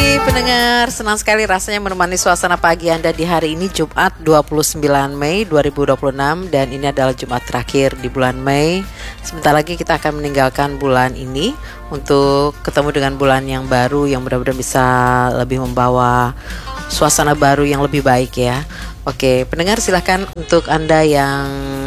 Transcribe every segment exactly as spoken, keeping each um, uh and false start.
pagi pendengar, senang sekali rasanya menemani suasana pagi Anda di hari ini Jumat dua puluh sembilan Mei dua ribu dua puluh enam. Dan ini adalah Jumat terakhir di bulan Mei. Sebentar lagi kita akan meninggalkan bulan ini untuk ketemu dengan bulan yang baru, yang mudah-mudahan bisa lebih membawa suasana baru yang lebih baik ya. Oke pendengar, silahkan untuk Anda yang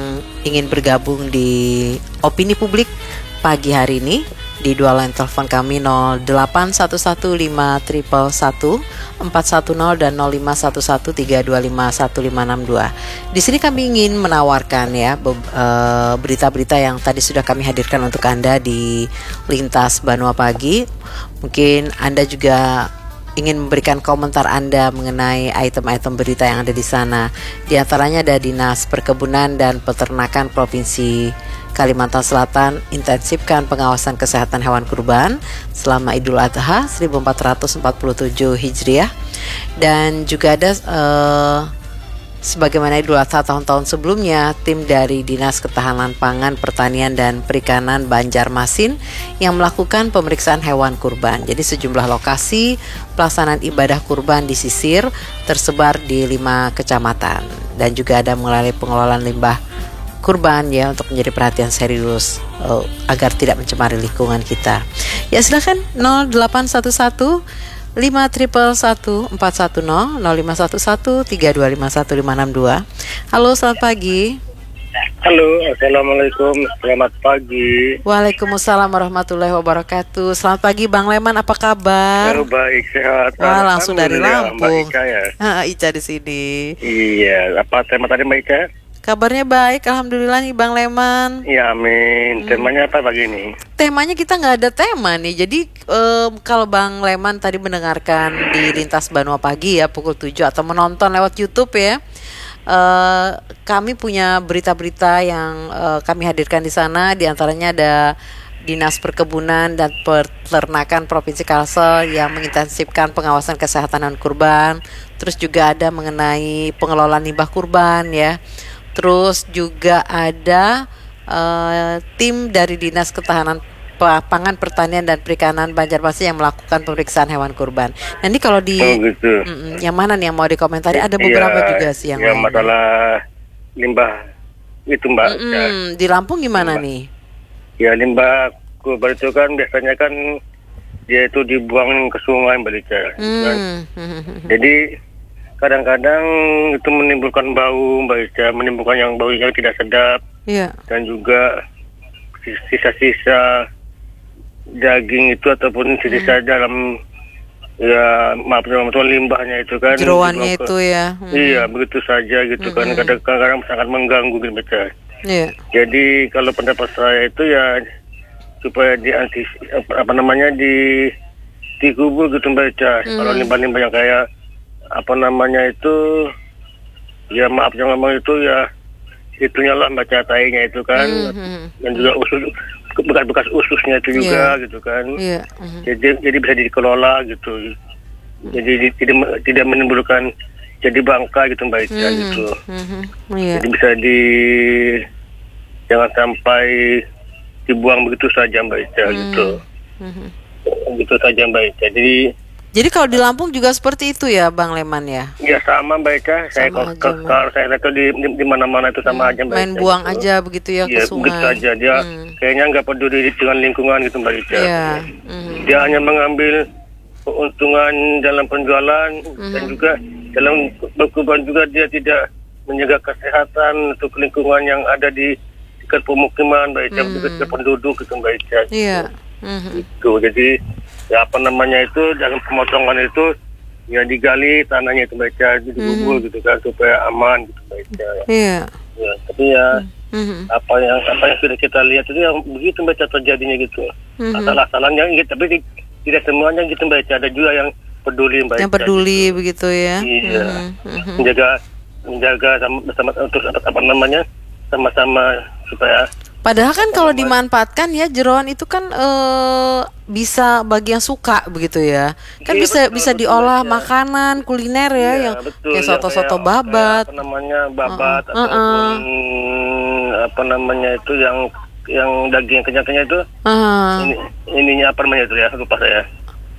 ingin bergabung di opini publik pagi hari ini di dua line telepon kami nol delapan satu satu lima satu satu empat satu nol dan nol lima satu satu tiga dua lima satu lima enam dua. Di sini kami ingin menawarkan ya be- uh, berita-berita yang tadi sudah kami hadirkan untuk Anda di Lintas Banua Pagi. Mungkin Anda juga ingin memberikan komentar Anda mengenai item-item berita yang ada di sana. Di antaranya ada Dinas Perkebunan dan Peternakan Provinsi Kalimantan Selatan intensifkan pengawasan kesehatan hewan kurban selama Idul Adha seribu empat ratus empat puluh tujuh Hijriah. Dan juga ada uh, sebagaimana Idul Adha tahun-tahun sebelumnya, tim dari Dinas Ketahanan Pangan, Pertanian dan Perikanan Banjarmasin yang melakukan pemeriksaan hewan kurban. Jadi sejumlah lokasi pelaksanaan ibadah kurban disisir tersebar di lima kecamatan. Dan juga ada mengenai pengelolaan limbah kurban ya, untuk menjadi perhatian serius uh, agar tidak mencemari lingkungan kita. Ya silakan nol delapan satu satu lima satu satu empat satu nol nol lima satu satu tiga dua lima satu lima enam dua. Halo, selamat pagi. Halo, assalamualaikum, selamat pagi. Waalaikumsalam warahmatullahi wabarakatuh. Selamat pagi Bang Leman, apa kabar? Baru baik, sehat. Wah, langsung dari Lampung. Mbak Ica ya. Ah, Ica di sini. Iya, apa tema tadi Mbak Ica? Kabarnya baik, alhamdulillah nih Bang Leman. Ya amin. Temanya apa pagi ini? Temanya kita nggak ada tema nih. Jadi um, kalau Bang Leman tadi mendengarkan di Lintas Banua Pagi ya pukul tujuh atau menonton lewat YouTube ya, uh, kami punya berita-berita yang uh, kami hadirkan di sana. Di antaranya ada Dinas Perkebunan dan Peternakan Provinsi Kalsel yang mengintensifkan pengawasan kesehatan hewan kurban. Terus juga ada mengenai pengelolaan limbah kurban ya. Terus juga ada uh, tim dari Dinas Ketahanan Pangan, Pertanian dan Perikanan Banjarmasin yang melakukan pemeriksaan hewan kurban. Nanti kalau di oh, gitu. mm, yang mana nih yang mau dikomentari? Ada beberapa ya, juga sih yang ya, lain. Masalah limbah itu Mbak. Mm-mm, ya. Di Lampung gimana limbah. nih? Ya limbah kurban itu kan biasanya kan dia itu dibuang ke sungai Mbak Ica. Mm. Kan? Jadi kadang-kadang itu menimbulkan bau Mbak Ica, menimbulkan yang bau yang tidak sedap. Yeah. Dan juga sisa-sisa daging itu ataupun sisa hmm. dalam ya maaf teman-teman limbahnya itu kan jeroannya itu ya. Hmm. Iya begitu saja gitu hmm. kan kadang-kadang sangat mengganggu gitu Mbak. Yeah. Jadi kalau pendapat saya itu ya supaya di anti apa namanya di dikubur gitu Mbak. Hmm. Kalau limbah-limbah yang kayak apa namanya itu ya maaf yang ngomong itu ya itunya lah baca tainya itu kan mm-hmm. dan juga usus bekas-bekas ususnya itu juga yeah. gitu kan yeah. mm-hmm. jadi jadi bisa dikelola gitu mm-hmm. jadi di, tidak tidak menimbulkan jadi bangka gitu Mbak Ica mm-hmm. gitu mm-hmm. yeah. Jadi bisa di jangan sampai dibuang begitu saja Mbak Ica mm-hmm. gitu mm-hmm. begitu saja Mbak Ica. Jadi Jadi kalau di Lampung juga seperti itu ya Bang Leman ya? Ya sama Mbak Ica, saya kalau saya lihat di, di, di mana-mana itu sama hmm, aja Mbak Ica. Main buang gitu. aja begitu ya, ya ke sungai. Begitu aja, dia hmm. kayaknya nggak peduli dengan lingkungan gitu Mbak Ica. Ya. Hmm. Dia hanya mengambil keuntungan dalam penjualan hmm. dan juga dalam berkurban juga dia tidak menjaga kesehatan untuk lingkungan yang ada di dekat pemukiman Mbak Ica, hmm. dekat penduduk gitu Mbak Ica. Iya. Hmm. Itu jadi ya apa namanya itu dalam pemotongan itu ya digali tanahnya itu baca digubur mm. gitu kan supaya aman gitu baca. Iya. Ya, tapi ya mm-hmm. apa yang apa yang sudah kita lihat itu yang begitu baca terjadinya gitu. Mm-hmm. Asal-asalannya gitu, tapi tidak semuanya gitu baca, ada juga yang peduli baca. Yang peduli gitu. Begitu ya. Iya. Mm-hmm. Menjaga menjaga sama sama untuk apa, apa namanya sama-sama supaya. Padahal kan kalau dimanfaatkan ya jeroan itu kan uh, bisa bagi yang suka begitu ya. Kan iya, bisa betul, bisa betul, diolah betul, makanan kuliner ya, iya, yang betul, kayak soto-soto ya, babat. Apa namanya babat uh-uh. ataupun uh-uh. apa namanya itu yang yang daging kenyang-kenyang itu. Uh-huh. Ini ininya apa namanya itu ya lupa saya.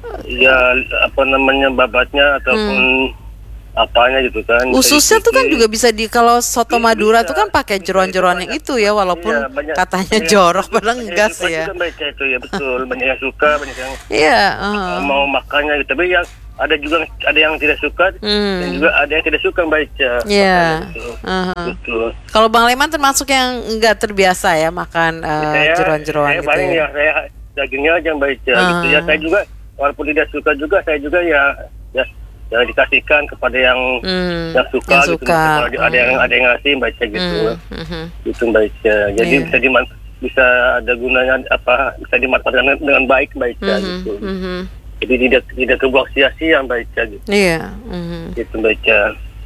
ya apa namanya babatnya ataupun hmm. apanya gitu kan. Ususnya tuh kan juga bisa di kalau soto Madura tuh kan pakai jeroan-jeroan yang itu ya, walaupun iya, banyak, katanya banyak, jorok padahal enggak sih ya. Juga baca itu ya betul, banyak yang suka, banyak yang iya, uh. mau makannya gitu. Tapi yang ada juga ada yang tidak suka hmm. dan juga ada yang tidak suka baca. Iya. Gitu. Uh-huh. Betul. Kalau Bang Leman termasuk yang enggak terbiasa ya makan uh, saya, jeroan-jeroan saya gitu. Paling ya, ya saya dagingnya aja yang baca uh-huh. gitu ya. Saya juga walaupun tidak suka juga saya juga ya ya yang dikasihkan kepada yang hmm, yang suka, yang gitu. Suka. Ada hmm. yang ada yang ngasih baca gitu, hmm. gitu baca. Jadi yeah. bisa diman bisa ada gunanya apa bisa dimanfaatkan dengan, dengan baik baca hmm. gitu. Hmm. Jadi tidak tidak terbuang sia-sia baca gitu. Iya. Yeah. Hmm. Gitu baca.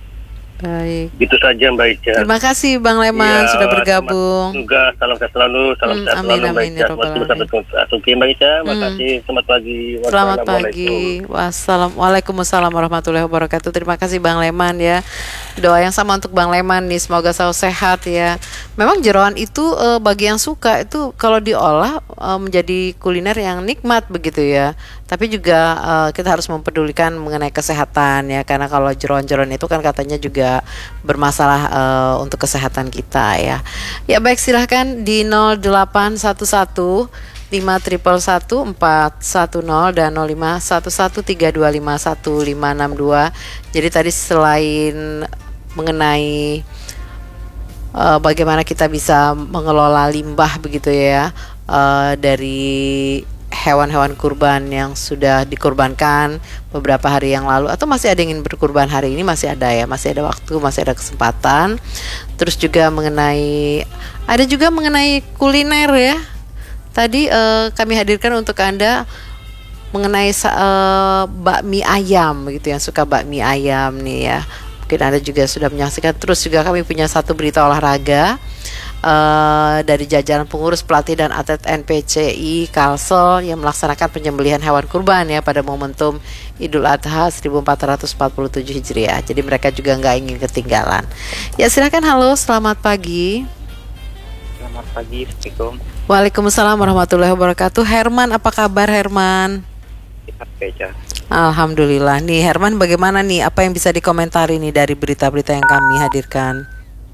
Baik. Gitu saja Mbak Ica. Terima kasih Bang Leman ya, sudah bergabung. Juga salam sehat selalu, salam hmm, sehat amin, selalu Mbak Ica. Terima Mbak Ica. Terima kasih. Selamat pagi. Selamat pagi. Wassalamualaikum warahmatullahi wabarakatuh. Terima kasih Bang Leman ya. Doa yang sama untuk Bang Leman nih, semoga selalu sehat ya. Memang jeroan itu uh, bagi yang suka itu kalau diolah uh, menjadi kuliner yang nikmat begitu ya. Tapi juga uh, kita harus mempedulikan mengenai kesehatan ya, karena kalau jeroan-jeroan itu kan katanya juga bermasalah uh, untuk kesehatan kita ya. Ya baik, silahkan di nol delapan satu satu lima satu satu empat satu nol dan nol lima satu satu tiga dua lima satu lima enam dua. Jadi tadi selain mengenai uh, bagaimana kita bisa mengelola limbah begitu ya uh, dari hewan-hewan kurban yang sudah dikurbankan beberapa hari yang lalu atau masih ada yang ingin berkurban hari ini, masih ada ya, masih ada waktu, masih ada kesempatan. Terus juga mengenai ada juga mengenai kuliner ya. Tadi uh, kami hadirkan untuk Anda mengenai uh, bakmi ayam gitu, yang suka bakmi ayam nih ya. Mungkin Anda juga sudah menyaksikan. Terus juga kami punya satu berita olahraga Uh, dari jajaran pengurus pelatih dan atlet N P C I Kalsel yang melaksanakan penyembelihan hewan kurban ya pada momentum Idul Adha seribu empat ratus empat puluh tujuh Hijriah. Jadi mereka juga nggak ingin ketinggalan. Ya silakan, halo, selamat pagi. Selamat pagi, Assalamualaikum. Waalaikumsalam warahmatullahi wabarakatuh. Herman, apa kabar Herman? Alhamdulillah. Nih Herman, bagaimana nih? Apa yang bisa dikomentari nih dari berita-berita yang kami hadirkan?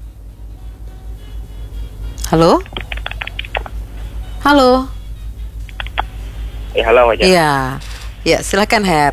Halo? Halo? Ya, halo aja. Iya. Ya, silakan Her.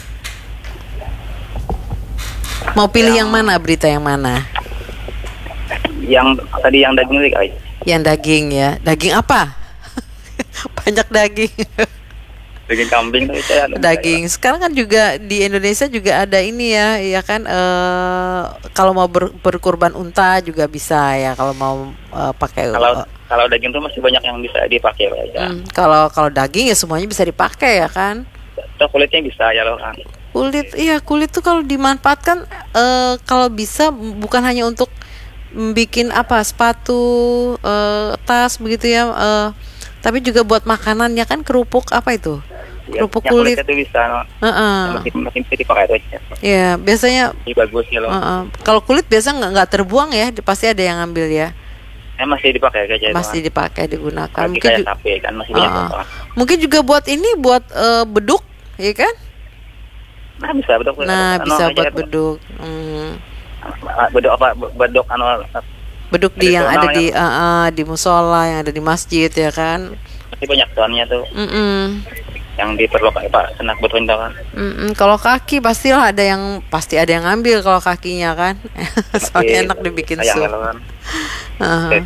Mau pilih yang, yang mana, berita yang mana? Yang tadi yang daging tadi aja. Yang daging ya. Daging apa? Banyak daging. Daging kambing tuh saya. Daging. Sekarang kan juga di Indonesia juga ada ini ya, ya kan uh, kalau mau ber, berkurban unta juga bisa ya, kalau mau uh, pakai Kalau uh, kalau daging tuh masih banyak yang bisa dipakai ya. Hmm, kalau kalau daging ya semuanya bisa dipakai ya kan? Atau kulitnya bisa ya loh kan. Kulit, iya kulit tuh kalau dimanfaatkan uh, kalau bisa bukan hanya untuk bikin apa sepatu, uh, tas begitu ya, uh, tapi juga buat makanan ya kan, kerupuk apa itu? Kerupuk ya, kulit itu bisa, no. uh-uh. masih masih bisa dipakai itu aja. Ya biasanya. Ini bagus ya loh. Uh-uh. Kalau kulit biasa nggak nggak terbuang ya, pasti ada yang ngambil ya. Eh, masih dipakai aja. Masih itu, dipakai, digunakan. Mungkin kayak sapi kan masih banyak. Uh-uh. Mungkin juga buat ini, buat uh, beduk, ya kan? Nah bisa beduk. Nah beduk, bisa buat beduk. Hmm. Beduk apa? Beduk anu. Beduk di yang ada di uh, uh, di musola, yang ada di masjid ya kan? Masih banyak soalnya tuh. Mm-mm. Yang diperlukan Pak senak betul kan. Mm-mm. Kalau kaki pastilah ada yang pasti ada yang ngambil kalau kakinya kan. Soalnya enak dibikin sup. Kan. Uh-huh.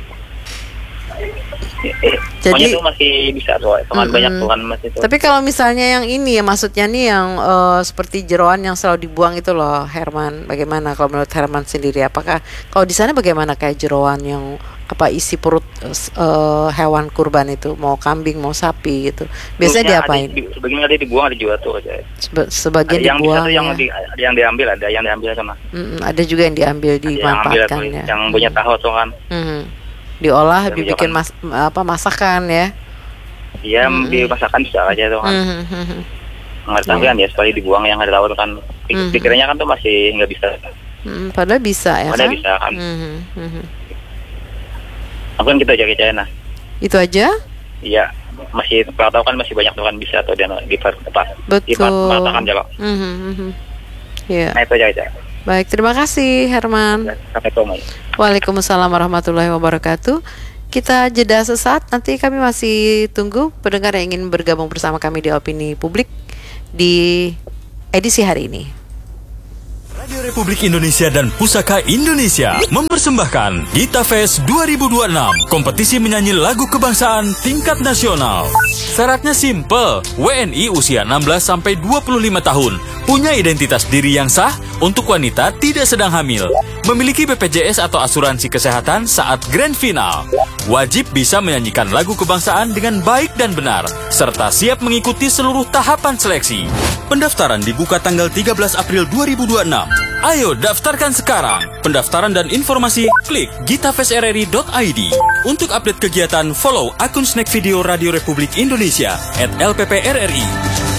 Jadi itu masih bisa tuh, teman mm-hmm. banyak tuhan masih itu. Tapi kalau misalnya yang ini ya, maksudnya nih yang uh, seperti jeroan yang selalu dibuang itu loh, Herman, bagaimana kalau menurut Herman sendiri? Apakah kalau di sana bagaimana kayak jeroan yang apa isi perut uh, hewan kurban itu, mau kambing mau sapi gitu, biasanya diapain? Ada, sebagian ada dibuang, ada juga tuh aja. Seba- sebagian ada yang dibuang. Yang, ya. di, ada yang diambil, ada yang diambil sama. Mm-mm, ada juga yang diambil, dimanfaatkan yang ya. Yang punya tahu tuh kan. Mm-hmm. Diolah, yang dibikin mas, apa masakan ya? Iya, mm-hmm. dimasakan bisa aja tuh kan. Mm-hmm. Nggak tahu kan ya, sekali dibuang yang ada tahu kan. Mm-hmm. Pikirannya kan tuh masih nggak bisa. Mm-hmm. Padahal bisa ya. Padahal kan? bisa kan. Mm-hmm. Aku kan kita jaga China. Itu aja? Iya. masih kalau tahu kan masih banyak tuh kan bisa atau dia di apa Betul. mengatakan jalan. Mm-hmm. Yeah. Nah itu aja aja. Baik, terima kasih Herman. Assalamualaikum. Waalaikumsalam warahmatullahi wabarakatuh. Kita jeda sesaat, nanti kami masih tunggu pendengar yang ingin bergabung bersama kami di Opini Publik di edisi hari ini. Radio Republik Indonesia dan Pusaka Indonesia mempersembahkan Gita Fest dua ribu dua puluh enam, kompetisi menyanyi lagu kebangsaan tingkat nasional. Syaratnya simple, W N I usia enam belas sampai dua puluh lima tahun, punya identitas diri yang sah, untuk wanita tidak sedang hamil, memiliki B P J S atau asuransi kesehatan saat grand final, wajib bisa menyanyikan lagu kebangsaan dengan baik dan benar, serta siap mengikuti seluruh tahapan seleksi. Pendaftaran dibuka tanggal tiga belas April dua ribu dua puluh enam. Ayo daftarkan sekarang. Pendaftaran dan informasi klik gitafest r r i dot i d. Untuk update kegiatan, follow akun Snack Video Radio Republik Indonesia at L P P R R I.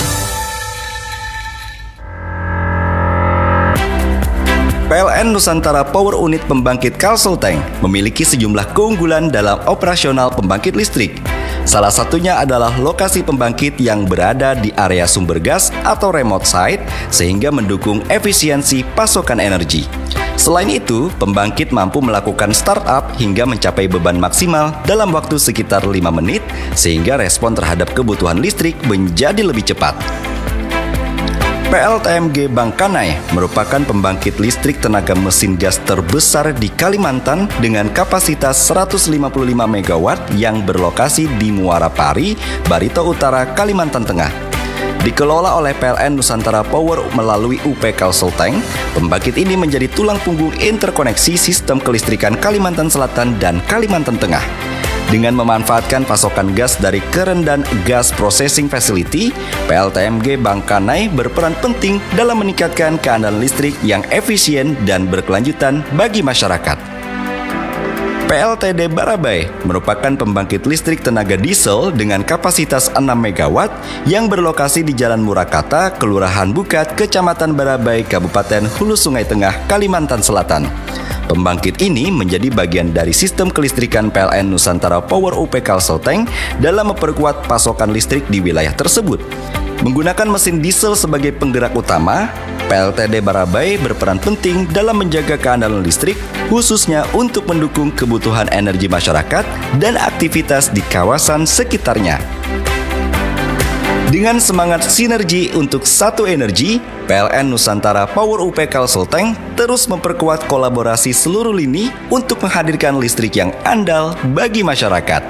P L N Nusantara Power Unit Pembangkit Kalsel Tank memiliki sejumlah keunggulan dalam operasional pembangkit listrik. Salah satunya adalah lokasi pembangkit yang berada di area sumber gas atau remote site sehingga mendukung efisiensi pasokan energi. Selain itu, pembangkit mampu melakukan startup hingga mencapai beban maksimal dalam waktu sekitar lima menit sehingga respon terhadap kebutuhan listrik menjadi lebih cepat. P L T M G Bangkanai merupakan pembangkit listrik tenaga mesin gas terbesar di Kalimantan dengan kapasitas seratus lima puluh lima megawatt yang berlokasi di Muara Pari, Barito Utara, Kalimantan Tengah. Dikelola oleh P L N Nusantara Power melalui U P Kalsel Tank, pembangkit ini menjadi tulang punggung interkoneksi sistem kelistrikan Kalimantan Selatan dan Kalimantan Tengah. Dengan memanfaatkan pasokan gas dari Kerendan Gas Processing Facility, P L T M G Bangkanai berperan penting dalam meningkatkan keandalan listrik yang efisien dan berkelanjutan bagi masyarakat. P L T D Barabai merupakan pembangkit listrik tenaga diesel dengan kapasitas enam megawatt yang berlokasi di Jalan Murakata, Kelurahan Bukat, Kecamatan Barabai, Kabupaten Hulu Sungai Tengah, Kalimantan Selatan. Pembangkit ini menjadi bagian dari sistem kelistrikan P L N Nusantara Power U P Kalsel Tank dalam memperkuat pasokan listrik di wilayah tersebut. Menggunakan mesin diesel sebagai penggerak utama, P L T D Barabai berperan penting dalam menjaga keandalan listrik, khususnya untuk mendukung kebutuhan energi masyarakat dan aktivitas di kawasan sekitarnya. Dengan semangat sinergi untuk satu energi, P L N Nusantara Power U P Kalsel Tank terus memperkuat kolaborasi seluruh lini untuk menghadirkan listrik yang andal bagi masyarakat.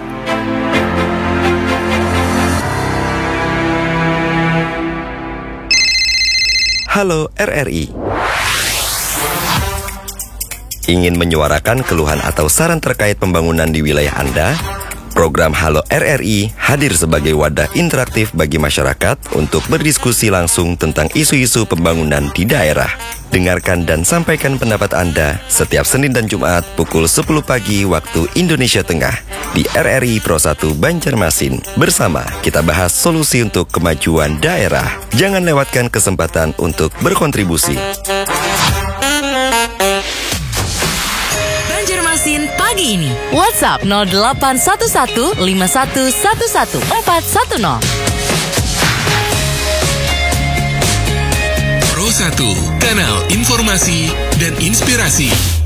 Halo R R I. Ingin menyuarakan keluhan atau saran terkait pembangunan di wilayah Anda? Program Halo R R I hadir sebagai wadah interaktif bagi masyarakat untuk berdiskusi langsung tentang isu-isu pembangunan di daerah. Dengarkan dan sampaikan pendapat Anda setiap Senin dan Jumat pukul sepuluh pagi waktu Indonesia Tengah di R R I Pro satu Banjarmasin. Bersama kita bahas solusi untuk kemajuan daerah. Jangan lewatkan kesempatan untuk berkontribusi. Pagi ini, WhatsApp nol delapan satu satu lima satu satu satu empat satu nol. Pro satu, kanal informasi dan inspirasi.